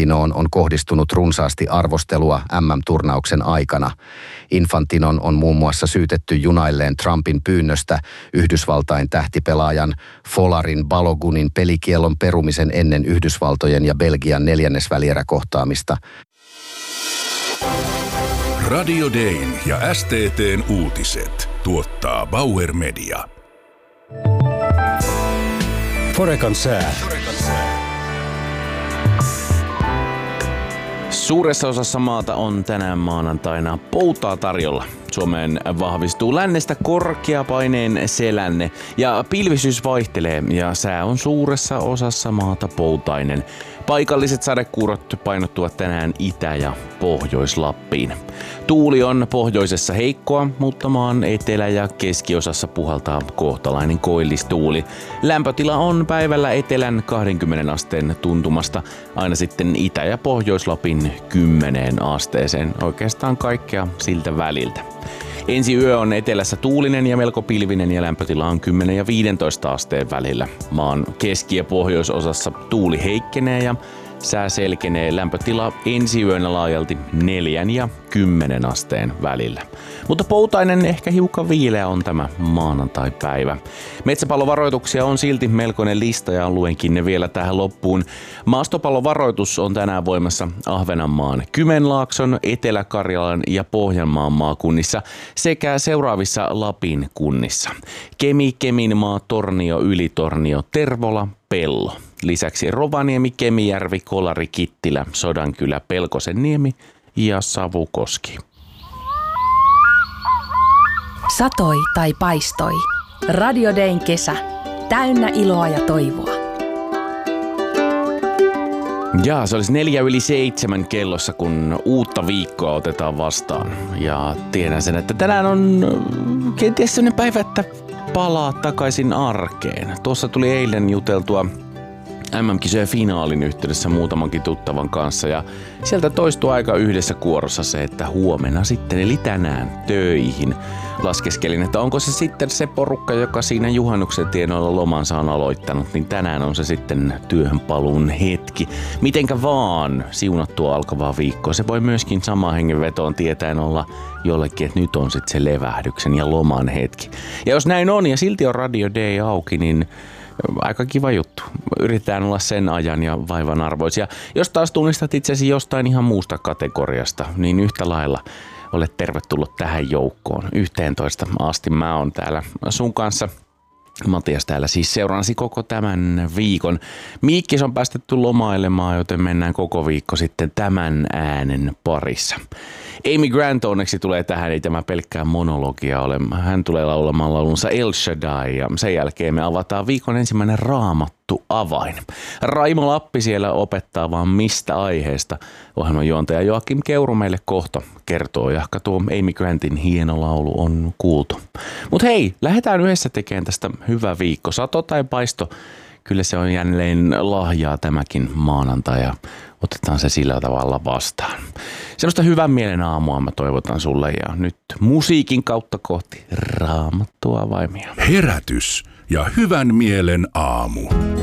Infantinoon on kohdistunut runsaasti arvostelua MM-turnauksen aikana. Infantinon on muun muassa syytetty junailleen Trumpin pyynnöstä Yhdysvaltain tähtipelaajan Folarin Balogunin pelikiellon perumisen ennen Yhdysvaltojen ja Belgian neljännesvälieräkohtaamista. Radio Dayn ja STT:n uutiset tuottaa Bauer Media. Forecan sää. Suuressa osassa maata on tänään maanantaina poutaa tarjolla. Suomeen vahvistuu lännestä korkeapaineen selänne ja pilvisyys vaihtelee ja sää on suuressa osassa maata poutainen. Paikalliset sadekuurot painottuvat tänään Itä- ja Pohjois-Lappiin. Tuuli on pohjoisessa heikkoa, mutta maan etelä- ja keskiosassa puhaltaa kohtalainen koillistuuli. Lämpötila on päivällä etelän 20 asteen tuntumasta aina sitten Itä- ja Pohjois-Lapin 10 asteeseen. Oikeastaan kaikkea siltä väliltä. Ensi yö on etelässä tuulinen ja melko pilvinen ja lämpötila on 10 ja 15 asteen välillä. Maan keski- ja pohjoisosassa tuuli heikkenee ja sää selkenee, lämpötila ensi yönä laajalti 4 ja 10 asteen välillä. Mutta poutainen ehkä hiukan viileä on tämä maanantai-päivä. Metsäpalovaroituksia on silti melkoinen lista ja luenkin ne vielä tähän loppuun. Maastopalovaroitus on tänään voimassa Ahvenanmaan, Kymenlaakson, Etelä-Karjalan ja Pohjanmaan maakunnissa sekä seuraavissa Lapin kunnissa. Kemi, Keminmaa, Tornio, Ylitornio, Tervola, Pello. Lisäksi Rovaniemi, Kemijärvi, Kolari, Kittilä, Sodankylä, Pelkosenniemi ja Savukoski. Satoi tai paistoi. Radio Dayn kesä. Täynnä iloa ja toivoa. Ja se olisi 6:04 kellossa, kun uutta viikkoa otetaan vastaan. Ja tiedän sen, että tänään on kenties sellainen päivä, että palaa takaisin arkeen. Tuossa tuli eilen juteltua MM-kisojen finaalin yhteydessä muutamankin tuttavan kanssa ja sieltä toistui aika yhdessä kuorossa se, että huomenna sitten eli tänään töihin. Laskeskelin, että onko se sitten se porukka, joka siinä juhannuksen tienoilla lomansa on aloittanut, niin tänään on se sitten työhön paluun hetki. Mitenkä vaan siunattua alkavaa viikkoa. Se voi myöskin samaan hengenvetoon tietäen olla jollekin, että nyt on sitten se levähdyksen ja loman hetki. Ja jos näin on ja silti on Radio Day auki, niin aika kiva juttu. Yritetään olla sen ajan ja vaivan arvoisia. Jos taas tunnistat itsesi jostain ihan muusta kategoriasta, niin yhtä lailla olet tervetullut tähän joukkoon. 11 asti mä oon täällä sun kanssa. Matias täällä siis seuraansi koko tämän viikon. Miikkis on päästetty lomailemaan, joten mennään koko viikko sitten tämän äänen parissa. Amy Grant onneksi tulee tähän, ei tämä pelkkää monologia ole. Hän tulee laulamaan laulunsa El Shaddai ja sen jälkeen me avataan viikon ensimmäinen raamattu avain. Raimo Lappi siellä opettaa vaan mistä aiheesta. Ohjelmanjuontaja Joakim Keuru meille kohta kertoo, jahka tuo Amy Grantin hieno laulu on kuultu. Mut hei, lähdetään yhdessä tekemään tästä hyvä viikko. Sato tai paisto, kyllä se on jälleen lahjaa tämäkin maanantai ja otetaan se sillä tavalla vastaan. Semmoista hyvän mielen aamua mä toivotan sulle ja nyt musiikin kautta kohti raamattua avaimia. Herätys ja hyvän mielen aamu.